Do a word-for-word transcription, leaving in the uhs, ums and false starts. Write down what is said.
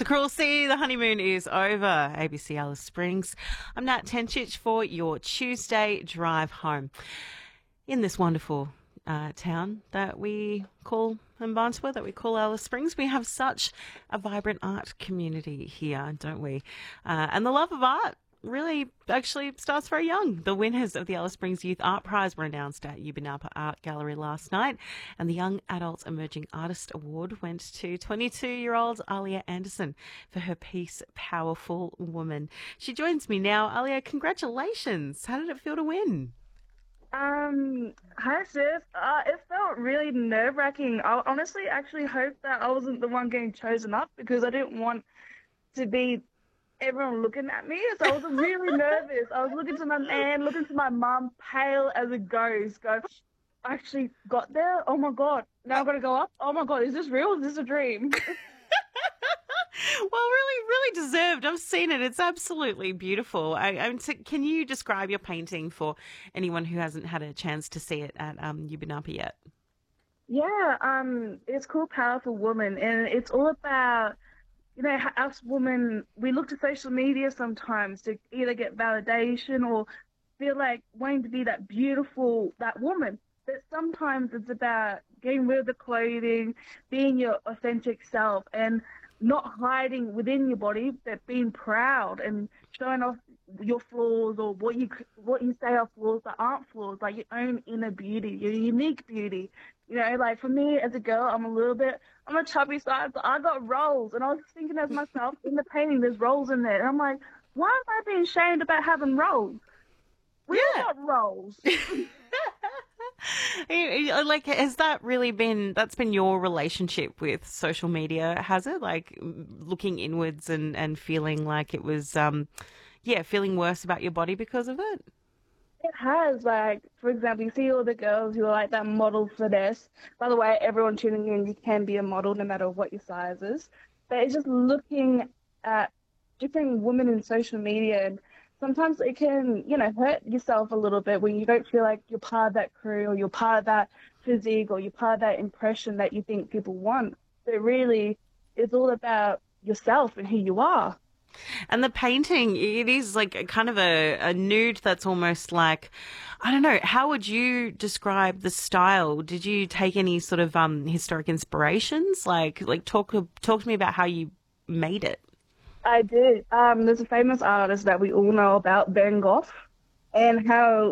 The Cruel Sea, the honeymoon is over. A B C Alice Springs. I'm Nat Tenchich for your Tuesday drive home. In this wonderful uh, town that we call Mbarntwa, that we call Alice Springs, we have such a vibrant art community here, don't we? Uh, and the love of art really actually starts very young. The winners of the Alice Springs Youth Art Prize were announced at Yubinapa Art Gallery last night, and the Young Adult Emerging Artist Award went to twenty-two-year-old Alia Anderson for her piece Powerful Woman. She joins me now. Alia, congratulations. How did it feel to win? Um, hi sis. Uh, it felt really nerve-wracking. I honestly actually hoped that I wasn't the one getting chosen up because I didn't want to be everyone looking at me. So I was really nervous. I was looking to my man, looking to my mum, pale as a ghost, go, I actually got there? Oh my God. Now I've got to go up? Oh my God, is this real? Is this a dream? Well, really, really deserved. I've seen it. It's absolutely beautiful. I, I, can you describe your painting for anyone who hasn't had a chance to see it at um, Yubinapa yet? Yeah, um, it's called Powerful Woman, and it's all about, you know, how us women, we look to social media sometimes to either get validation or feel like wanting to be that beautiful, that woman. But sometimes it's about getting rid of the clothing, being your authentic self, and not hiding within your body, but being proud and showing off your flaws or what you what you say are flaws that aren't flaws, like your own inner beauty, your unique beauty. You know, like for me as a girl, I'm a little bit, I'm a chubby side, so I got rolls. And I was thinking as myself, in the painting, there's rolls in there. And I'm like, why am I being shamed about having rolls? We Yeah. all got rolls. Like, has that really been, that's been your relationship with social media, has it? Like, looking inwards and, and feeling like it was, um, yeah, feeling worse about your body because of it? It has, like, for example, you see all the girls who are like that model finesse. By the way, everyone tuning in, you can be a model no matter what your size is. But it's just looking at different women in social media, and sometimes it can, you know, hurt yourself a little bit when you don't feel like you're part of that crew or you're part of that physique or you're part of that impression that you think people want. But really, it's all about yourself and who you are. And the painting, it is like a kind of a, a nude that's almost like, I don't know, how would you describe the style? Did you take any sort of um, historic inspirations? Like, like talk talk to me about how you made it. I did. Um, there's a famous artist that we all know about, Van Gogh, and how